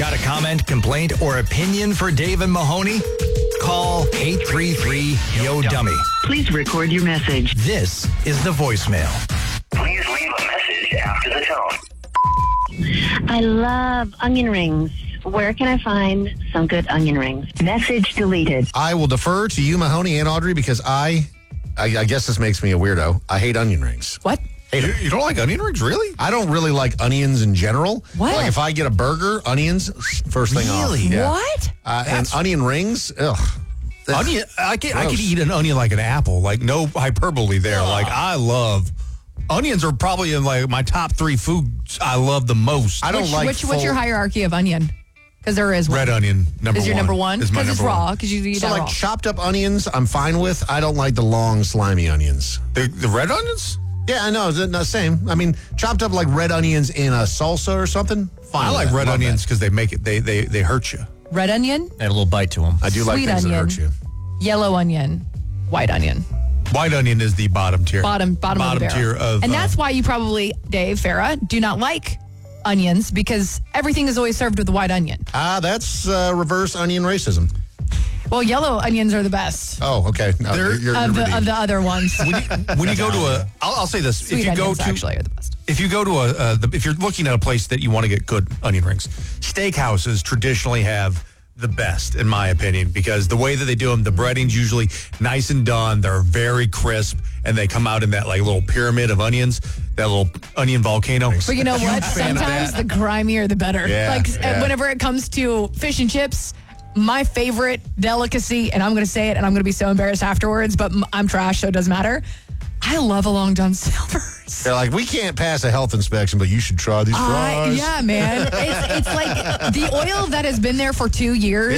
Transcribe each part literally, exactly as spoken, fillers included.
Got a comment, complaint, or opinion for Dave and Mahoney? Call eight three three, Y O, Dummy. Please record your message. This is the voicemail. Please leave a message after the tone. I love onion rings. Where can I find some good onion rings? Message deleted. I will defer to you, Mahoney and Audrey, because I, I, I guess this makes me a weirdo. I hate onion rings. What? Hate You, them. you don't like onion rings, really? I don't really like onions in general. What? Like if I get a burger, onions, first thing off. Really? Yeah. What? Uh, and onion rings, ugh. Onion, I could, I could Gross. eat an onion like an apple. Like, no hyperbole there. Like, I love... Onions are probably in, like, my top three foods I love the most. I don't Which, like which full, what's your hierarchy of onion? Because there is one. Red onion, number one. Is your number one? Is my Because it's number raw. one. Because you eat So that like raw. chopped up onions, I'm fine with. I don't like the long, slimy onions. The, the red onions? Yeah, I know. It's not same. I mean, chopped up like red onions in a salsa or something. Fine. I with like that. red Love onions that. because they make it, they, they, they hurt you. Red onion, Add a little bite to them. I do like Sweet things onion. that hurt you. yellow onion, white onion. White onion is the bottom tier. Bottom, bottom, of the barrel. tier of... and uh, that's why you probably, Dave, Farah, do not like onions because everything is always served with the white onion. Ah, that's uh, reverse onion racism. Well, yellow onions are the best Oh, okay. No, There- you're, you're of, the, redeemed. of the other ones. when you, when you go to a... I'll, I'll say this. Sweet if you go onions to... actually are the best. If you go to a, uh, the, if you're looking at a place that you want to get good onion rings, steakhouses traditionally have the best, in my opinion, because the way that they do them, the breading's usually nice and done. They're very crisp, and they come out in that like little pyramid of onions, that little onion volcano. But you know what? fan of Sometimes that. the grimier the better. Yeah, like yeah. whenever it comes to fish and chips, my favorite delicacy, and I'm going to say it, and I'm going to be so embarrassed afterwards, but m- I'm trash, so it doesn't matter. I love a Long John Silver's. They're like, we can't pass a health inspection, but you should try these I, fries. yeah, man. It's, it's like the oil that has been there for two years.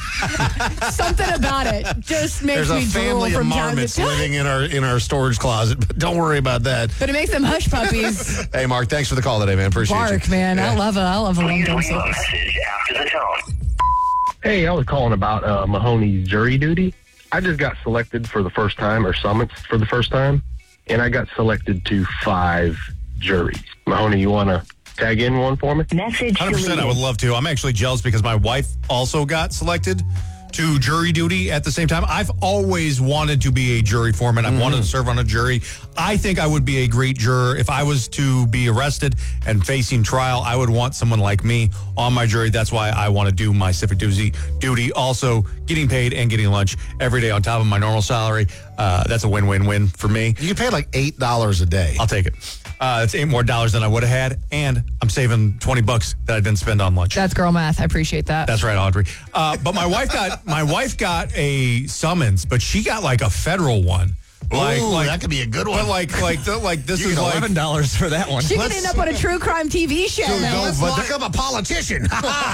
Something about it just makes There's a me drool family of from time to marmots time. living in our in our storage closet, but don't worry about that. But it makes them hush puppies Hey, Mark, thanks for the call today, man. Appreciate you. bark, man. I love it. I love a Long Please John leave a Silver's. message after the tone. Hey, I was calling about uh, Mahoney's jury duty. I just got selected for the first time, or summits for the first time, and I got selected to five juries. Mahoney, you want to tag in one for me? Message one hundred percent, deleted. I would love to. I'm actually jealous because my wife also got selected to jury duty at the same time. I've always wanted to be a jury foreman. I've wanted to serve on a jury. I think I would be a great juror. If I was to be arrested and facing trial, I would want someone like me on my jury. That's why I want to do my civic duty. duty. Also, getting paid and getting lunch every day on top of my normal salary. Uh, that's a win-win-win for me. You pay like eight dollars a day. I'll take it. Uh, it's eight more dollars than I would have had, and I'm saving twenty bucks that I didn't spend on lunch. That's girl math. I appreciate that. That's right, Audrey. Uh, but my wife got my wife got a summons, but she got like a federal one. Like, Ooh, like that could be a good one. But like, like, the, like this You is get like eleven dollars for that one. She could let's- end up on a true crime T V show. Dude, man. let's lock up a politician.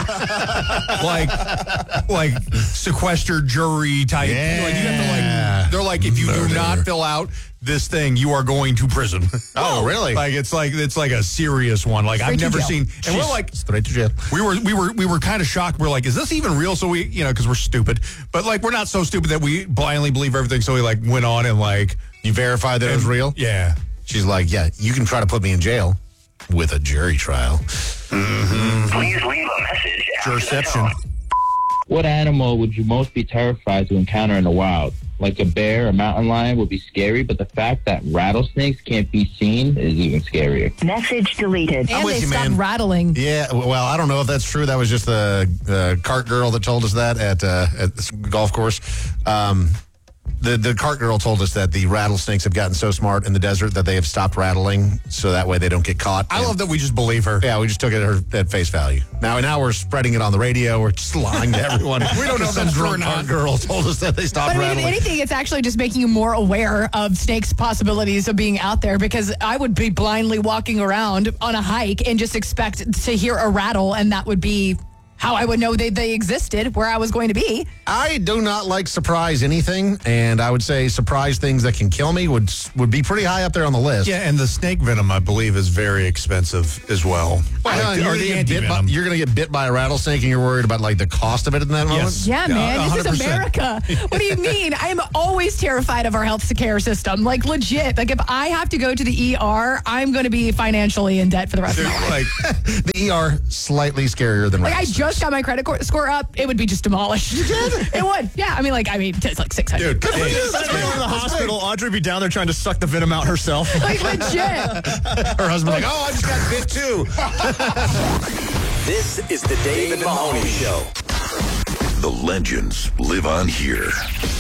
like, like sequestered jury type. Yeah. Like you have to like. They're like, if you do not fill out this thing, you are going to prison. Oh, really? Like it's like it's like a serious one. Like Straight I've to never jail. seen. And we're like, Straight to jail. We were we were we were kind of shocked. We're like, is this even real? So we, you know, because we're stupid, but like we're not so stupid that we blindly believe everything. So we like went on and like You verified that it was real? Yeah. She's like, yeah, you can try to put me in jail with a jury trial. Please leave a message after the Jurisception. tone. What animal would you most be terrified to encounter in the wild? Like a bear or mountain lion would be scary, but the fact that rattlesnakes can't be seen is even scarier. Message deleted. And with they you, stopped man. rattling. Yeah, well, I don't know if that's true. That was just the uh, cart girl that told us that at uh, at this golf course. Um, the the cart girl told us that the rattlesnakes have gotten so smart in the desert that they have stopped rattling, so that way they don't get caught. I And- love that we just believe her. Yeah, we just took it at, her, at face value. Now, now we're spreading it on the radio. We're just lying to everyone. We don't know if Some that's true or drunk not. cart girl told us that they stopped But I mean, if rattling. anything, it's actually just making you more aware of snakes' possibilities of being out there because I would be blindly walking around on a hike and just expect to hear a rattle, and that would be how I would know they, they existed, where I was going to be. I do not like surprise anything, and I would say surprise things that can kill me would would be pretty high up there on the list. Yeah, and the snake venom, I believe, is very expensive as well. Well, Like, no, or you're, the gonna get bit by, anti-venom. you're gonna get bit by a rattlesnake, and you're worried about like the cost of it in that moment. Yes. Yeah, Yeah, man, this is one hundred percent. America. What do you mean? I'm always terrified of our health care system. Like, legit. Like, if I have to go to the E R, I'm going to be financially in debt for the rest of my life. Like, The E R slightly scarier than Like, I rattlesnakes. almost got my credit cor- score up, it would be just demolished. It would. Yeah. I mean, like, I mean, it's like six hundred. Dude, hey, Instead of going to the hospital, Audrey would be down there trying to suck the venom out herself. Like, legit. Her husband's like, oh, I just got bit too. This is the Dave and Mahoney Show. The legends live on here.